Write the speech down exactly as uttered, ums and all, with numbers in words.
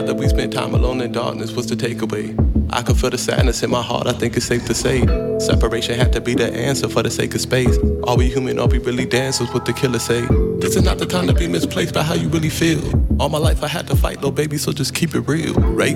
out that we spent time alone in darkness was the takeaway. I could feel the sadness in my heart, I think it's safe to say. Separation had to be the answer for the sake of space. Are we human, are we really dancers, what the killer say? This is not the time to be misplaced by how you really feel. All my life I had to fight, little baby, so just keep it real, right?